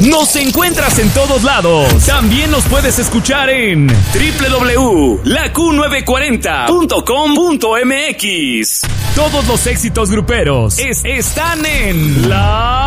Nos encuentras en todos lados. También nos puedes escuchar en www.laq940.com.mx. Todos los éxitos gruperos están en La